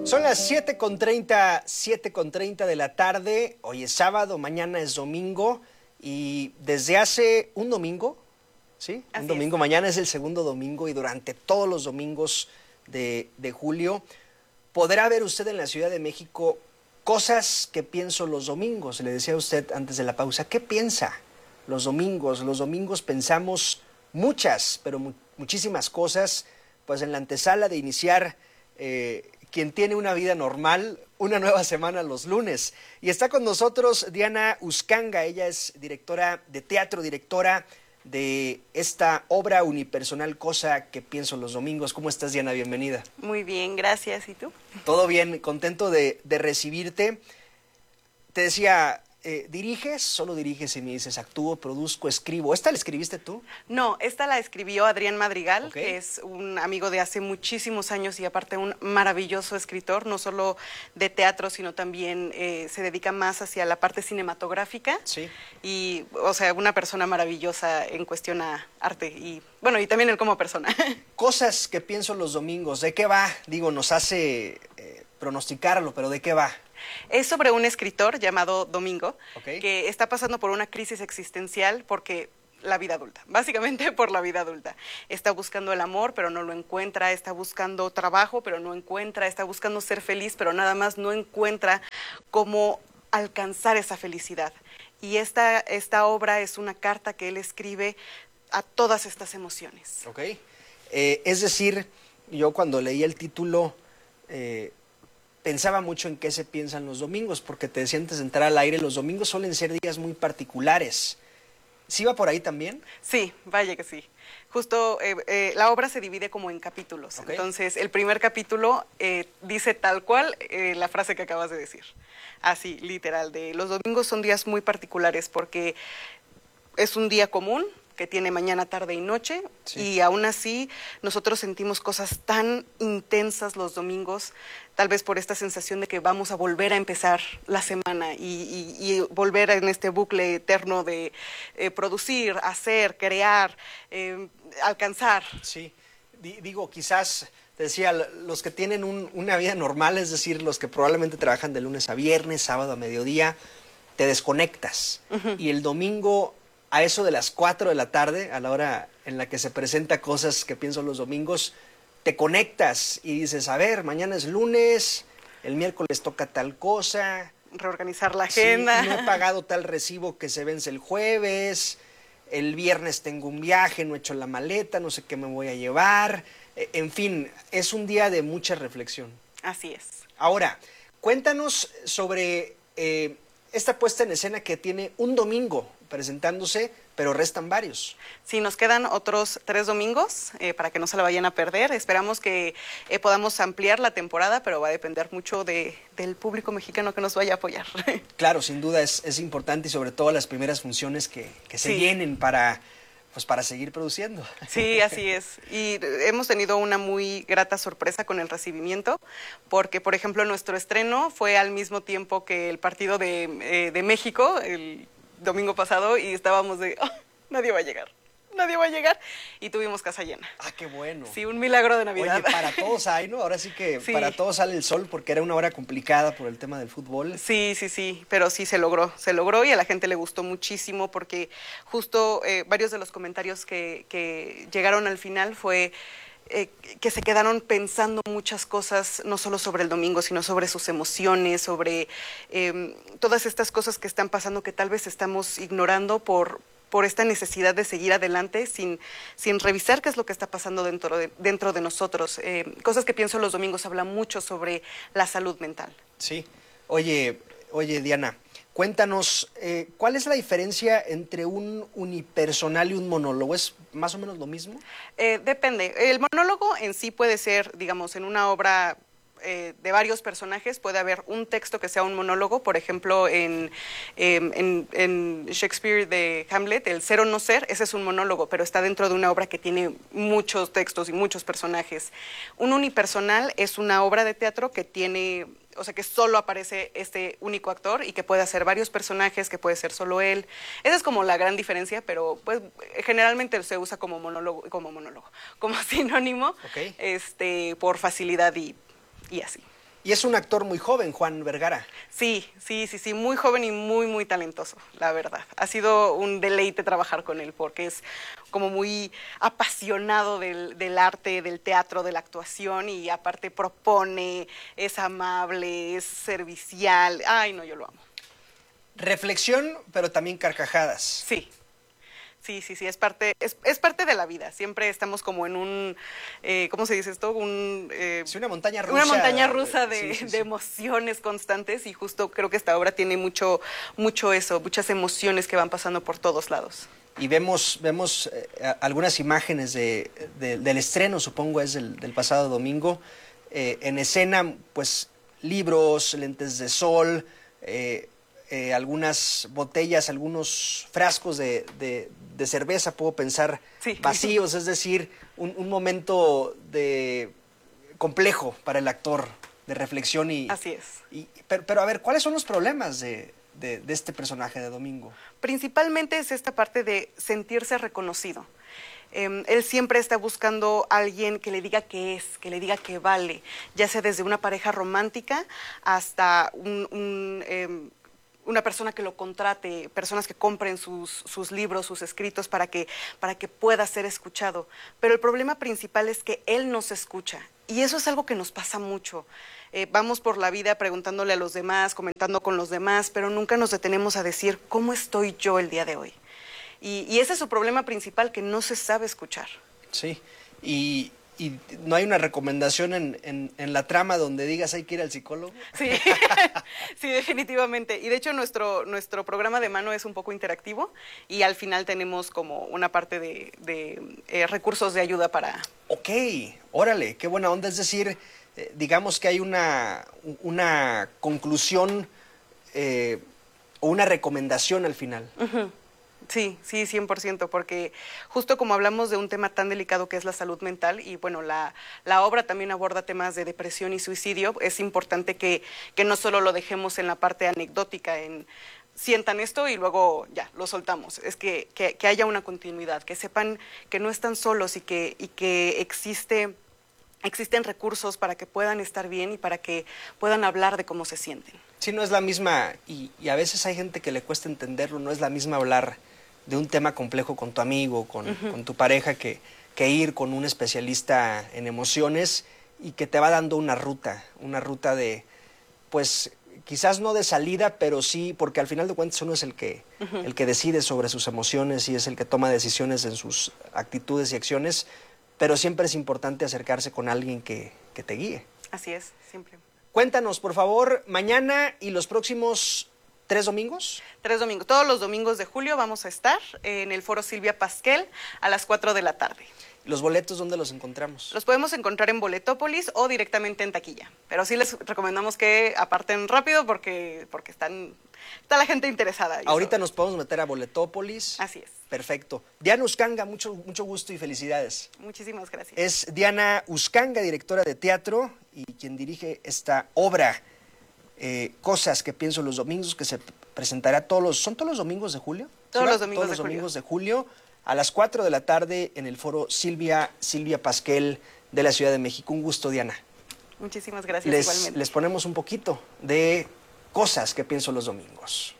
Son las 7:30 de la tarde. Hoy es sábado, mañana es domingo. Y desde hace un domingo, ¿sí? Así Un domingo, es. mañana es el segundo domingo y durante todos los domingos de julio podrá ver usted en la Ciudad de México cosas que pienso los domingos. Le decía a usted antes de la pausa, ¿qué piensa los domingos? Los domingos pensamos muchas, pero muchísimas cosas, pues en la antesala de iniciar quien tiene una vida normal, una nueva semana los lunes. Y está con nosotros Diana Uscanga, ella es directora de teatro, directora de esta obra unipersonal, Cosa que pienso los domingos. ¿Cómo estás, Diana? Bienvenida. Muy bien, gracias. ¿Y tú? Todo bien, contento de recibirte. Te decía, ¿diriges? Solo diriges y me dices, actúo, produzco, escribo. ¿Esta la escribiste tú? No, esta la escribió Adrián Madrigal, Ok. que es un amigo de hace muchísimos años y aparte un maravilloso escritor, no solo de teatro, sino también se dedica más hacia la parte cinematográfica. Sí. Y, o sea, una persona maravillosa en cuestión a arte y, bueno, y también él como persona. Cosas que pienso los domingos. ¿De qué va? Digo, nos hace pronosticarlo, pero ¿de qué va? Es sobre un escritor llamado Domingo, Ok. que está pasando por una crisis existencial porque la vida adulta, básicamente por la vida adulta. Está buscando el amor, pero no lo encuentra, está buscando trabajo, pero no encuentra, está buscando ser feliz, pero nada más no encuentra cómo alcanzar esa felicidad. Y esta obra es una carta que él escribe a todas estas emociones. Ok. Es decir, yo cuando leí el título pensaba mucho en qué se piensan los domingos, porque te decía antes de entrar al aire, los domingos suelen ser días muy particulares. ¿Sí va por ahí también? Sí, vaya que sí. Justo la obra se divide como en capítulos. Ok. Entonces, el primer capítulo dice tal cual la frase que acabas de decir. Así, literal, de los domingos son días muy particulares porque es un día común que tiene mañana, tarde y noche, Sí. y aún así nosotros sentimos cosas tan intensas los domingos, tal vez por esta sensación de que vamos a volver a empezar la semana y volver en este bucle eterno de producir, hacer, crear, alcanzar. Sí. Digo, quizás, te decía, los que tienen una vida normal, es decir, los que probablemente trabajan de lunes a viernes, sábado a mediodía, te desconectas. Y el domingo, a eso de las 4 de la tarde, a la hora en la que se presenta Cosas que pienso los domingos, te conectas y dices, a ver, mañana es lunes, el miércoles toca tal cosa, Reorganizar la sí, agenda. no he pagado tal recibo que se vence el jueves, el viernes tengo un viaje, no he hecho la maleta, no sé qué me voy a llevar, en fin, es un día de mucha reflexión. Así es. Ahora, cuéntanos sobre esta puesta en escena que tiene un domingo presentándose, pero restan varios. Sí, nos quedan otros 3 domingos para que no se la vayan a perder. Esperamos que podamos ampliar la temporada, pero va a depender mucho del público mexicano que nos vaya a apoyar. Claro, sin duda es importante y sobre todo las primeras funciones que se Sí. llenen para seguir produciendo. Sí, así es. Y hemos tenido una muy grata sorpresa con el recibimiento, porque, por ejemplo, nuestro estreno fue al mismo tiempo que el partido de México, el domingo pasado, y estábamos de, "Oh, nadie va a llegar, y tuvimos casa llena. Ah, qué bueno. Sí, un milagro de Navidad. Oye, para todos hay, ¿no? Ahora sí que Sí. para todos sale el sol porque era una hora complicada por el tema del fútbol. Sí, pero sí se logró y a la gente le gustó muchísimo porque justo varios de los comentarios que llegaron al final fue que se quedaron pensando muchas cosas, no solo sobre el domingo, sino sobre sus emociones, sobre todas estas cosas que están pasando que tal vez estamos ignorando por esta necesidad de seguir adelante sin revisar qué es lo que está pasando dentro de nosotros. Cosas que pienso los domingos habla mucho sobre la salud mental. Sí. Oye, Diana, cuéntanos, ¿cuál es la diferencia entre un unipersonal y un monólogo? ¿Es más o menos lo mismo? Depende. El monólogo en sí puede ser, digamos, en una obra de varios personajes, puede haber un texto que sea un monólogo. Por ejemplo, en Shakespeare de Hamlet, el ser o no ser, ese es un monólogo, pero está dentro de una obra que tiene muchos textos y muchos personajes. Un unipersonal es una obra de teatro que tiene, o sea, que solo aparece este único actor y que puede hacer varios personajes, que puede ser solo él. Esa es como la gran diferencia, pero pues generalmente se usa como como sinónimo, Ok. por facilidad y así. Y es un actor muy joven, Juan Vergara. Sí, muy joven y muy talentoso, la verdad. Ha sido un deleite trabajar con él porque es como muy apasionado del arte, del teatro, de la actuación y aparte propone, es amable, es servicial. Ay, no, yo lo amo. Reflexión, pero también carcajadas. Sí. Sí, es parte de la vida. Siempre estamos como en un, ¿cómo se dice esto? Sí, una montaña rusa. Una montaña rusa de sí. emociones constantes y justo creo que esta obra tiene mucho eso, muchas emociones que van pasando por todos lados. Y vemos algunas imágenes del estreno, supongo es del pasado domingo. En escena, pues, libros, lentes de sol, algunas botellas, algunos frascos de cerveza, puedo pensar, sí. vacíos, es decir, un momento complejo para el actor, de reflexión. Así es. Pero a ver, ¿cuáles son los problemas de este personaje de Domingo? Principalmente es esta parte de sentirse reconocido. Él siempre está buscando a alguien que le diga que es, que le diga que vale, ya sea desde una pareja romántica hasta una persona que lo contrate, personas que compren sus libros, sus escritos para que pueda ser escuchado. Pero el problema principal es que él no se escucha y eso es algo que nos pasa mucho. Vamos por la vida preguntándole a los demás, comentando con los demás, pero nunca nos detenemos a decir cómo estoy yo el día de hoy. Y ese es su problema principal, que no se sabe escuchar. Sí, y no hay una recomendación en la trama donde digas hay que ir al psicólogo. Sí, sí, definitivamente. Y de hecho nuestro programa de mano es un poco interactivo y al final tenemos como una parte de recursos de ayuda para... Ok, órale, qué buena onda. Es decir, digamos que hay una conclusión o una recomendación al final. Uh-huh. Sí, 100%, porque justo como hablamos de un tema tan delicado que es la salud mental, y bueno, la obra también aborda temas de depresión y suicidio, es importante que no solo lo dejemos en la parte anecdótica, sientan esto y luego ya, lo soltamos. Es que haya una continuidad, que sepan que no están solos y que existen recursos para que puedan estar bien y para que puedan hablar de cómo se sienten. Sí, no es la misma, y a veces hay gente que le cuesta entenderlo, no es la misma hablar de un tema complejo con tu amigo, con tu pareja, que ir con un especialista en emociones y que te va dando una ruta de, pues, quizás no de salida, pero sí, porque al final de cuentas uno es el que decide sobre sus emociones y es el que toma decisiones en sus actitudes y acciones, pero siempre es importante acercarse con alguien que te guíe. Así es, siempre. Cuéntanos, por favor, mañana y los próximos 3 domingos. 3 domingos. Todos los domingos de julio vamos a estar en el Foro Silvia Pasquel a las 4 de la tarde. ¿Los boletos dónde los encontramos? Los podemos encontrar en Boletópolis o directamente en taquilla. Pero sí les recomendamos que aparten rápido porque está la gente interesada. Ahorita nos podemos meter a Boletópolis. Así es. Perfecto. Diana Uscanga, mucho gusto y felicidades. Muchísimas gracias. Es Diana Uscanga, directora de teatro y quien dirige esta obra, Cosas que pienso los domingos, que se presentará ¿son todos los domingos de julio? Todos los domingos de julio a las 4 de la tarde en el Foro Silvia Pasquel de la Ciudad de México. Un gusto, Diana. Muchísimas gracias, igualmente. Les ponemos un poquito de Cosas que pienso los domingos.